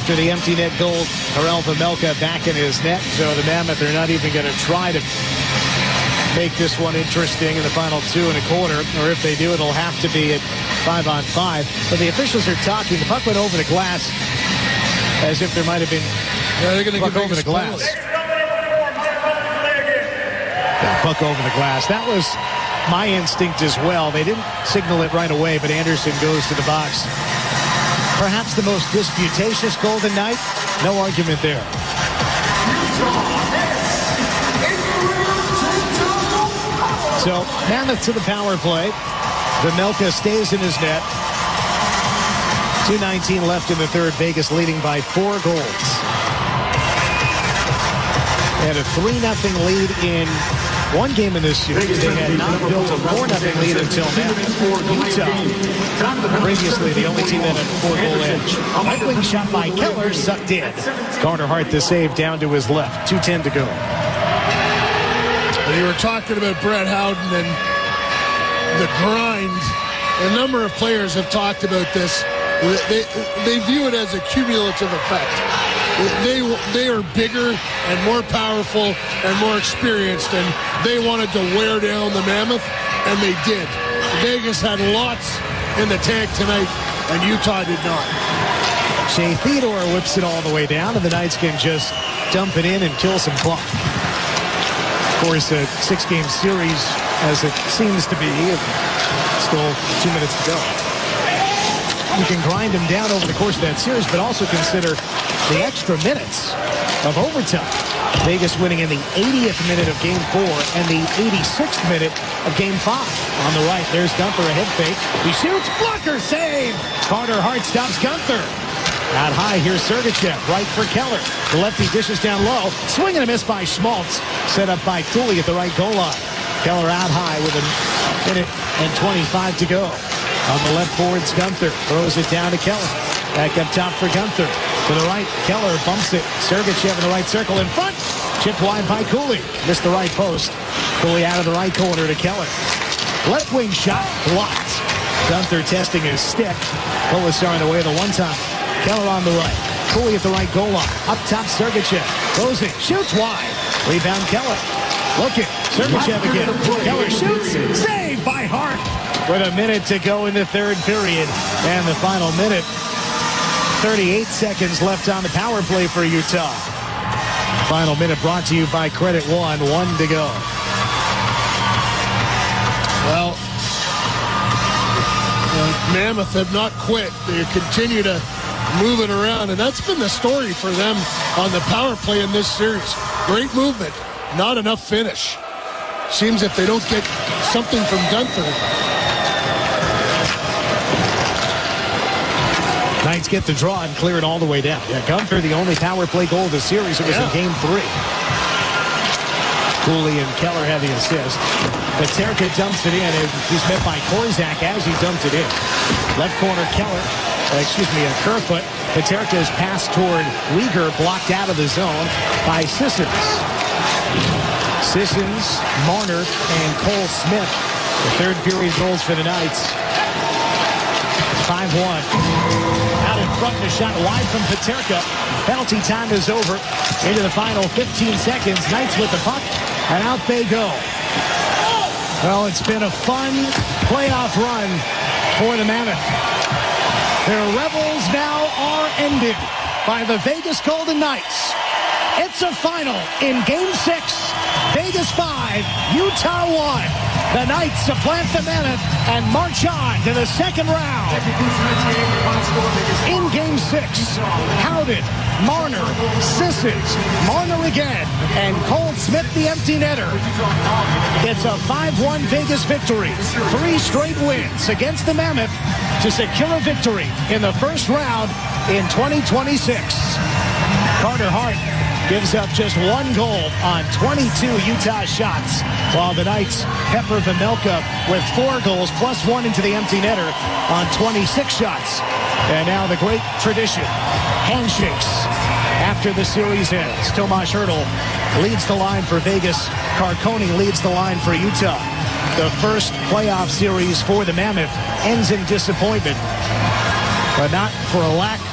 after the empty net goal. Karel Vejmelka back in his net. So the Mammoth are not even going to try to make this one interesting in the final 2.25. Or if they do, it'll have to be at 5-on-5. But the officials are talking. The puck went over the glass as if there might have been they're going to puck over the glass. Puck over the glass. That was my instinct as well. They didn't signal it right away, but Anderson goes to the box. Perhaps the most disputatious Golden Knight. No argument there. So, Mammoth to the power play. Vejmelka stays in his net. 2:19 left in the third. Vegas leading by 4 goals. They had a 3-0 lead in one game in this series. They had not built a 4-0 lead until now. Utah, previously the only team that had a 4-goal edge. A right wing shot by Keller, sucked in. Carter Hart the save down to his left. 2:10 to go. You were talking about Brett Howden and the grind. A number of players have talked about this. They view it as a cumulative effect. They are bigger and more powerful and more experienced, and they wanted to wear down the Mammoth, and they did. Vegas had lots in the tank tonight, and Utah did not. Shea Theodore whips it all the way down, and the Knights can just dump it in and kill some clock. Of course, a 6-game series, as it seems to be. Still 2 minutes to go. You can grind them down over the course of that series, but also consider the extra minutes of overtime. Vegas winning in the 80th minute of Game 4 and the 86th minute of Game 5. On the right, there's Gunther, a head fake. He shoots, blocker, save! Carter Hart stops Gunther. Out high, here's Sergachev, right for Keller. The lefty dishes down low. Swing and a miss by Schmaltz. Set up by Cooley at the right goal line. Keller out high with a minute and 25 to go. On the left boards, Gunther throws it down to Keller. Back up top for Gunther. To the right, Keller bumps it. Sergachev in the right circle in front. Chipped wide by Cooley. Missed the right post. Cooley out of the right corner to Keller. Left wing shot blocked. Gunther testing his stick. Polisar in the way of the one-time. Keller on the right. Cooley at the right goal line. Up top, Sergachev. Closing. Shoots wide. Rebound, Keller. Looking. Sergachev again. Keller shoots. Saved by Hart. With a minute to go in the third period. And the final minute. 38 seconds left on the power play for Utah. Final minute brought to you by Credit One. 1 to go. Well, Mammoth have not quit. They continue to move it around, and that's been the story for them on the power play in this series. Great movement, not enough finish. Seems if they don't get something from Gunther. Knights get the draw and clear it all the way down. Yeah, Gunther, the only power play goal of the series. It was in Game 3. Cooley and Keller have the assist. Peterka dumps it in, and he's met by Korzak as he dumped it in. Left corner, Keller. Kerfoot. Peterka's pass toward Weegar blocked out of the zone by Sissons. Sissons, Marner, and Cole Smith. The third period goals for the Knights. 5-1. Out in front, the shot wide from Peterka. Penalty time is over. Into the final 15 seconds. Knights with the puck, and out they go. Well, it's been a fun playoff run for the Mammoth. Their revels now are ended by the Vegas Golden Knights. It's a final in Game 6. Vegas 5, Utah 1. The Knights supplant the Mammoth and march on to the second round. In Game 6, Howden, Marner, Sissons, Marner again, and Cole Smith, the empty netter. It's a 5-1 Vegas victory. 3 straight wins against the Mammoth to secure a victory in the first round in 2026. Carter Hart gives up just 1 goal on 22 Utah shots, while the Knights pepper Vejmelka with 4 goals plus 1 into the empty netter on 26 shots. And now the great tradition, handshakes after the series ends. Tomas Hertl leads the line for Vegas. Carcone leads the line for Utah. The first playoff series for the Mammoth ends in disappointment, but not for a lack